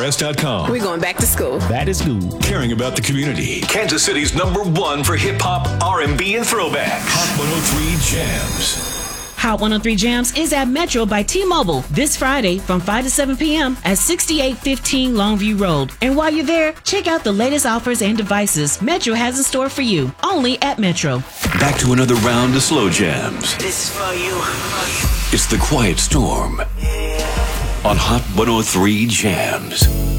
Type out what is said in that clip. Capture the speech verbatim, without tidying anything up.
S dot com. We're going back to school. That is good. Caring about the community. Kansas City's number one for hip hop, R and B, and throwbacks. Hot one oh three Jams. Hot one oh three Jams is at Metro by T-Mobile this Friday from five to seven p.m. at sixty-eight fifteen Longview Road. And while you're there, check out the latest offers and devices Metro has in store for you, only at Metro. Back to another round of slow jams. This is for you. It's the Quiet Storm on Hot one oh three Jams.